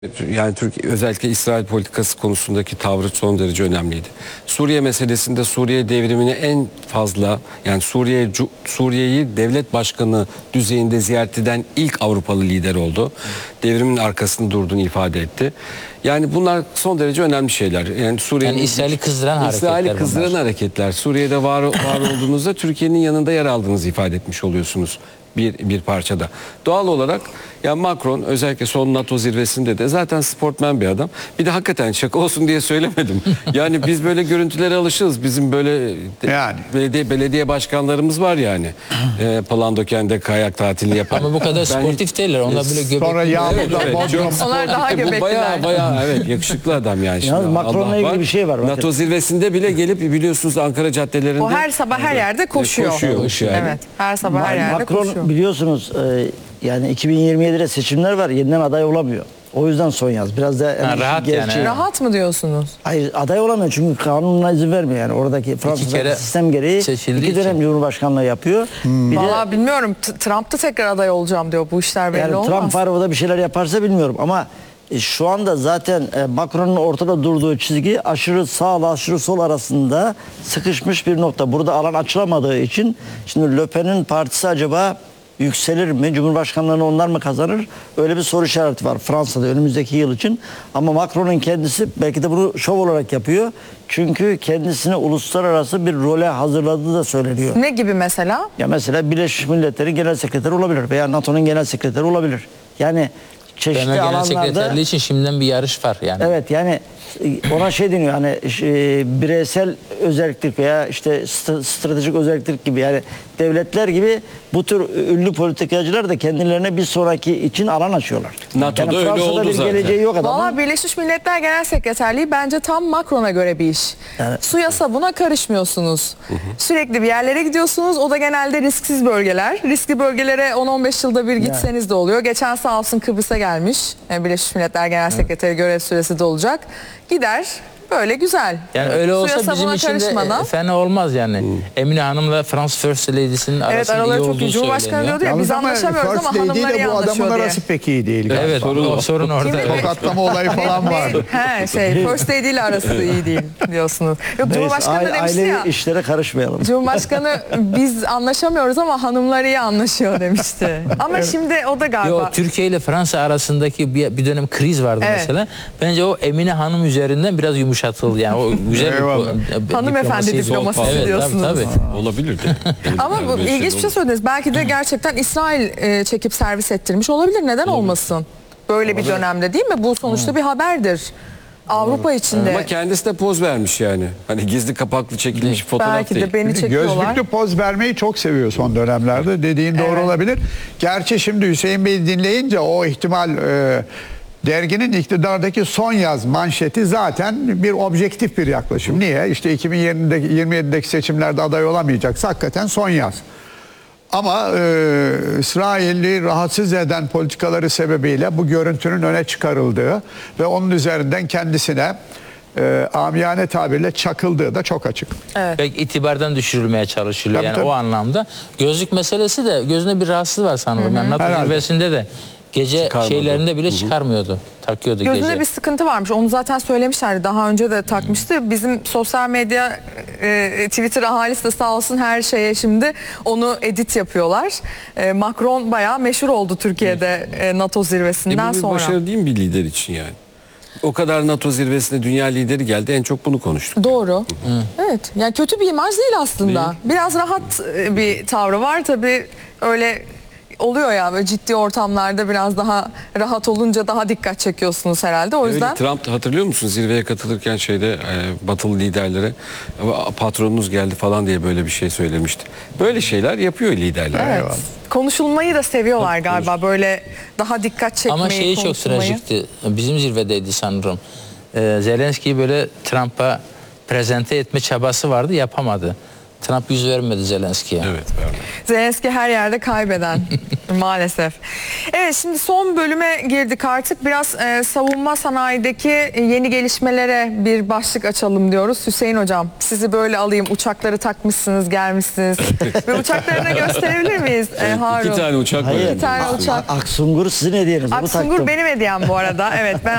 Yani Türkiye özellikle İsrail politikası konusundaki tavrı son derece önemliydi. Suriye meselesinde Suriye devrimini en fazla yani Suriye'yi devlet başkanı düzeyinde ziyaret eden ilk Avrupalı lider oldu. Devrimin arkasında durduğunu ifade etti. Yani bunlar son derece önemli şeyler. Yani Suriye'nin İsrail'i kızdıran hareketler. Suriye'de var olduğunuzda Türkiye'nin yanında yer aldığınızı ifade etmiş oluyorsunuz. Bir parçada. Doğal olarak ya Macron özellikle son NATO zirvesinde de zaten sportmen bir adam. Bir de hakikaten şaka olsun diye söylemedim. Yani biz böyle görüntülere alışırız. Bizim böyle belediye başkanlarımız var yani. Palandöken'de kayak tatili yapan. Ama bu kadar sportif değiller. Onlar böyle göbekli. Sonra Onlar daha göbekliler. Bayağı evet yakışıklı adam yani. Yalnız Macron'la ilgili bir şey var. NATO zirvesinde bile gelip biliyorsunuz Ankara caddelerinde. O her sabah her yerde koşuyor. Yani. Evet. Her sabah her yerde Macron koşuyor. biliyorsunuz yani 2027'de seçimler var. Yeniden aday olamıyor. O yüzden son yaz. Biraz da rahat yani. Rahat mı diyorsunuz? Hayır, aday olamıyor çünkü kanununa izin vermiyor yani. Oradaki Fransa'daki sistem gereği 2 dönem Cumhurbaşkanlığı yapıyor. Vallahi bilmiyorum. Trump da tekrar aday olacağım diyor. Bu işler belli Yani olmaz. Trump var o da bir şeyler yaparsa bilmiyorum ama şu anda zaten Macron'un ortada durduğu çizgi aşırı sağla aşırı sol arasında sıkışmış bir nokta. Burada alan açılamadığı için şimdi Le Pen'in partisi acaba yükselir mi? Cumhurbaşkanlığını onlar mı kazanır? Öyle bir soru işareti var Fransa'da önümüzdeki yıl için. Ama Macron'un kendisi belki de bunu şov olarak yapıyor. Çünkü kendisini uluslararası bir role hazırladığı da söyleniyor. Ne gibi mesela? Ya mesela Birleşmiş Milletler'in genel sekreteri olabilir veya NATO'nun genel sekreteri olabilir. Yani çeşitli genel alanlarda sekreterliği için şimdiden bir yarış var yani. Evet yani ona şey deniyor hani bireysel özellik veya işte stratejik özellik gibi yani devletler gibi bu tür ünlü politikacılar da kendilerine bir sonraki için alan açıyorlar. NATO'da yani öyle Fransa'da oldu bir zaten. geleceği yok adamın. Valla Birleşmiş Milletler Genel Sekreterliği bence tam Macron'a göre bir iş. Yani, suya sabuna karışmıyorsunuz. Sürekli bir yerlere gidiyorsunuz. O da genelde risksiz bölgeler. Riskli bölgelere 10-15 yılda bir gitseniz de oluyor. Geçen sağ olsun Kıbrıs'a gelmiş. Birleşmiş Milletler Genel Sekreteri görev süresi de olacak. Gider. Böyle güzel. Yani öyle olsa suya bizim için de fena olmaz yani. Emine Hanım'la France First Lady'sinin arasında iyi araları çok olduğu iyi. Cumhurbaşkanı diyordu ya biz anlaşamıyoruz ama hanımlar iyi bu adamın anlaşıyor diye. arası pek iyi değil. Evet sorun orada. Tokatlama olayı falan var. First Lady ile arası iyi değil diyorsunuz. Yok Cumhurbaşkanı da demişti ya. Ailevi işlere karışmayalım. Cumhurbaşkanı biz anlaşamıyoruz ama hanımlar iyi anlaşıyor demişti. Ama şimdi o da galiba. Yo, Türkiye ile Fransa arasındaki bir dönem kriz vardı mesela. Bence o Emine Hanım üzerinden biraz yumuşatıldı yani. O güzel hanımefendi diplomasi diyorsunuz. Tabii. Olabilir de. Ama bu ilginç bir şey söylediniz. Belki de gerçekten İsrail çekip servis ettirmiş olabilir. Neden olmasın? Böyle bir dönemde değil mi? Bu sonuçta bir haberdir. Avrupa içinde. Ama kendisi de poz vermiş yani. Hani gizli kapaklı çekilmiş fotoğraf belki değil. de beni çekiyorlar. Gözlüklü poz vermeyi çok seviyor son dönemlerde. Dediğin doğru olabilir. Gerçi şimdi Hüseyin Bey'i dinleyince o ihtimal derginin iktidardaki son yaz manşeti zaten bir objektif bir yaklaşım. Niye? İşte 2027'deki seçimlerde aday olamayacaksa hakikaten son yaz. Ama İsrail'i rahatsız eden politikaları sebebiyle bu görüntünün öne çıkarıldığı ve onun üzerinden kendisine amiyane tabirle çakıldığı da çok açık. Evet. Belki itibardan düşürülmeye çalışılıyor yani o anlamda. Gözlük meselesi de gözüne bir rahatsızlığı var sanırım. Yani NATO zirvesinde de gece şeylerinde bile çıkarmıyordu. Takıyordu gözünde gece. bir sıkıntı varmış. Onu zaten söylemişlerdi. Daha önce de takmıştı. Bizim sosyal medya Twitter ahalisi de sağ olsun her şeye şimdi onu edit yapıyorlar. Macron bayağı meşhur oldu Türkiye'de NATO zirvesinden Bu bir sonra. başarı değil mi bir lider için yani? O kadar NATO zirvesine dünya lideri geldi. En çok bunu konuştuk. Doğru. Evet. Yani kötü bir imaj değil aslında. Değil. Biraz rahat bir tavrı var. Tabii öyle oluyor ya böyle ciddi ortamlarda biraz daha rahat olunca daha dikkat çekiyorsunuz herhalde. O yüzden Trump hatırlıyor musun zirveye katılırken batılı liderlere patronunuz geldi falan diye böyle bir şey söylemişti. Böyle şeyler yapıyor liderler. evet. Konuşulmayı da seviyorlar galiba. Böyle daha dikkat çekmeyi, ama şeyi çok konuşulmayı. trajikti. Bizim zirvedeydi sanırım. Zelenski'yi böyle Trump'a prezente etme çabası vardı, yapamadı. Trump yüz vermedi Zelenski'ye. Evet. Verdi. Zelenski her yerde kaybeden maalesef. Evet, şimdi son bölüme girdik artık. Biraz savunma sanayideki yeni gelişmelere bir başlık açalım diyoruz. Hüseyin Hocam, sizi böyle alayım. Uçakları takmışsınız, gelmişsiniz. Ve uçakları da gösterebilir miyiz Harun? 2 tane uçak var. Hayır. Bir tane uçak. Aksungur sizin hediyeniz. Onu Aksungur taktım. benim hediyem bu arada. Evet, ben